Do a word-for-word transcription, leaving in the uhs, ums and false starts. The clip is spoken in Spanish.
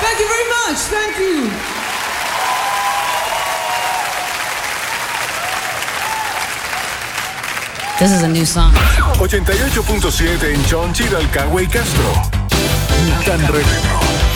Thank you very much. Thank you. This is a new song. ochenta y ocho punto siete en Chonchi, Rancagua y Castro. Tan Retro.